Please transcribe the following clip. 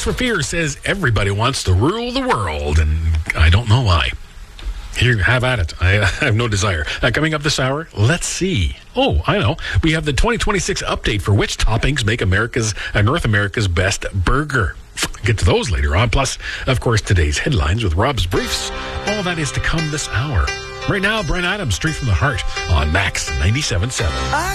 Tears for Fears says everybody wants to rule the world, and I don't know why. Here, have at it. I have no desire. Coming up this hour, let's see. Oh, I know. We have the 2026 update for which toppings make North America's best burger. Get to those later on. Plus, of course, today's headlines with Rob's Briefs. All that is to come this hour. Right now, Bryan Adams, Straight from the Heart on Max 97.7.